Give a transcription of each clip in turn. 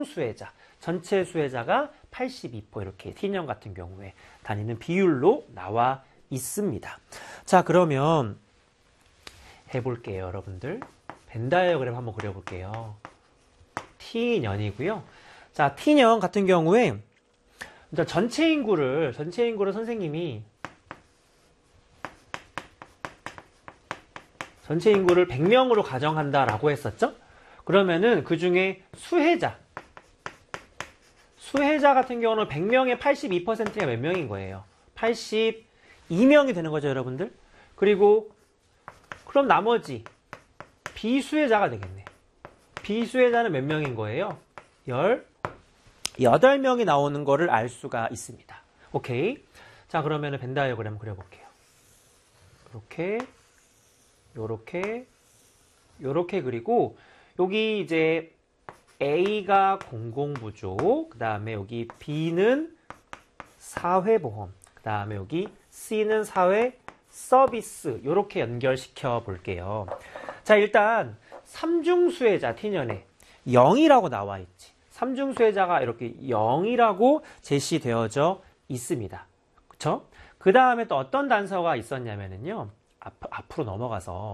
수혜자, 전체 수혜자가 82% 이렇게 T년 같은 경우에 다니는 비율로 나와 있습니다. 자, 그러면 해볼게요, 여러분들. 벤 다이어그램 한번 그려볼게요. T년이고요. 자, T년 같은 경우에 전체 인구를 선생님이 전체 인구를 100명으로 가정한다라고 했었죠? 그러면은 그 중에 수혜자 같은 경우는 100명의 82%가 몇 명인 거예요? 82명이 되는 거죠, 여러분들? 그리고 그럼 나머지 비수혜자가 되겠네. 비수혜자는 몇 명인 거예요? 18명이 나오는 거를 알 수가 있습니다. 오케이. 자, 그러면은 벤 다이어그램 그려볼게요. 요렇게 그리고 여기 이제 A가 공공부조, 그 다음에 여기 B는 사회보험, 그 다음에 여기 C는 사회 서비스, 요렇게 연결시켜 볼게요. 자, 일단 삼중수혜자 T년에 0이라고 나와 있지. 삼중수혜자가 이렇게 0이라고 제시되어져 있습니다. 그쵸? 그 다음에 또 어떤 단서가 있었냐면요. 앞으로 넘어가서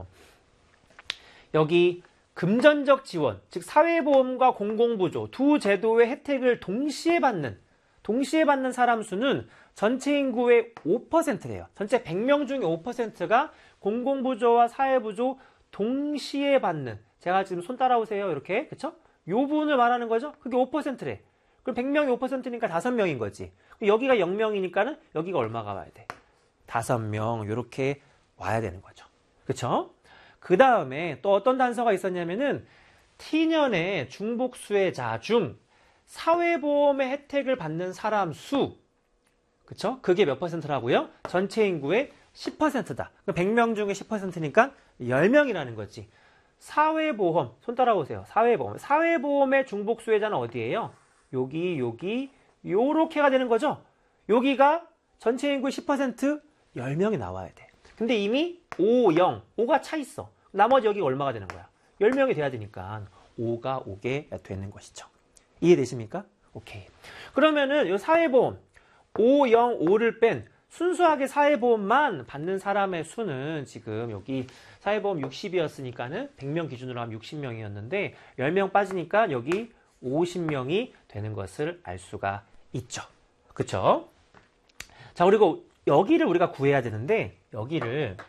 여기 금전적 지원, 즉 사회보험과 공공부조 두 제도의 혜택을 동시에 받는 사람 수는 전체 인구의 5%래요. 전체 100명 중에 5%가 공공부조와 사회부조 동시에 받는, 제가 지금 손 따라오세요. 이렇게, 그쵸? 요 분을 말하는 거죠? 그게 5%래. 그럼 100명이 5%니까 5명인 거지. 여기가 0명이니까는 여기가 얼마가 와야 돼? 5명, 요렇게 와야 되는 거죠. 그쵸? 그 다음에 또 어떤 단서가 있었냐면은 T년의 중복수혜자 중 사회보험의 혜택을 받는 사람 수, 그쵸? 그게 몇 %라고요? 전체 인구의 10%다. 100명 중에 10%니까 10명이라는 거지. 사회보험, 손 따라오세요. 사회보험의 중복수혜자는 어디예요? 여기, 요렇게가 되는 거죠? 여기가 전체 인구의 10%, 10명이 나와야 돼. 근데 이미 5가 차 있어. 나머지 여기가 얼마가 되는 거야? 10명이 돼야 되니까 5가 오게 되는 것이죠. 이해되십니까? 오케이. 그러면은 이 사회보험 5를 뺀 순수하게 사회보험만 받는 사람의 수는 지금 여기 사회보험 60이었으니까는 100명 기준으로 하면 60명이었는데 10명 빠지니까 여기 50명이 되는 것을 알 수가 있죠. 그쵸? 자, 그리고 여기를 우리가 구해야 되는데 여기를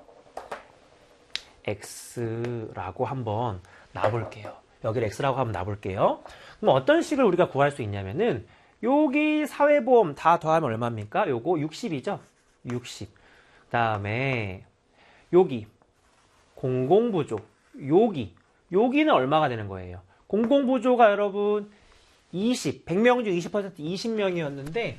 X라고 한번 놔볼게요. 여기를 X라고 한번 놔볼게요. 그럼 어떤 식을 우리가 구할 수 있냐면은 여기 사회보험 다 더하면 얼마입니까? 요거 60이죠? 60. 그 다음에 여기 공공부조 여기는 얼마가 되는 거예요? 공공부조가 여러분 100명 중 20% 20명이었는데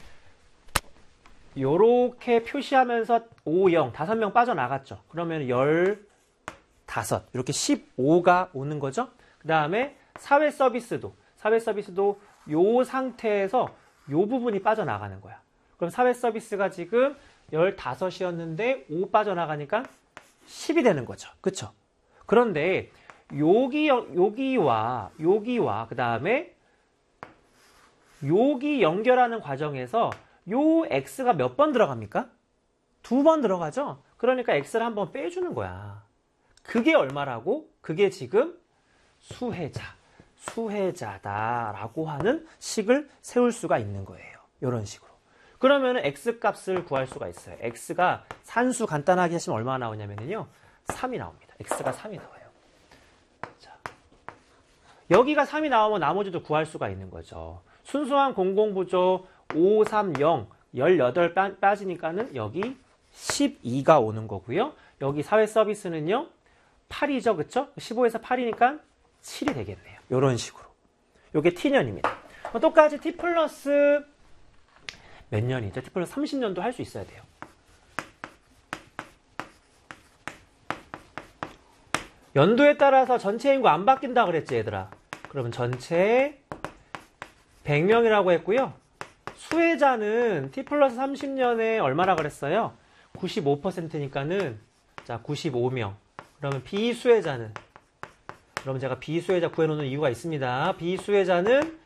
요렇게 표시하면서 5명 빠져나갔죠. 그러면 15 이렇게 15가 오는 거죠. 그 다음에 사회 서비스도 요 상태에서 요 부분이 빠져나가는 거야. 그럼 사회 서비스가 지금 15이었는데 5 빠져나가니까 10이 되는 거죠. 그쵸? 그런데 여기와 그 다음에 여기 연결하는 과정에서 요 X가 몇 번 들어갑니까? 2번 들어가죠? 그러니까 X를 한번 빼주는 거야. 그게 얼마라고? 그게 지금 수혜자다라고 하는 식을 세울 수가 있는 거예요. 이런 식으로. 그러면 X 값을 구할 수가 있어요. X가 산수 간단하게 하시면 얼마나 나오냐면요. 3이 나옵니다. X가 3이 나와요. 자, 여기가 3이 나오면 나머지도 구할 수가 있는 거죠. 순수한 공공부조 5, 3, 0, 18 빠지니까는 여기 12가 오는 거고요. 여기 사회 서비스는요. 8이죠. 그쵸? 15에서 8이니까 7이 되겠네요. 이런 식으로. 이게 T년입니다. 똑같이 T 플러스 몇 년이죠? T 플러스 30년도 할 수 있어야 돼요. 연도에 따라서 전체 인구 안 바뀐다 그랬지, 얘들아. 그러면 전체 100명이라고 했고요. 수혜자는 T 플러스 30년에 얼마나 그랬어요? 95%니까는 자 95명. 그러면 비수혜자는, 그러면 제가 비수혜자 구해놓는 이유가 있습니다. 비수혜자는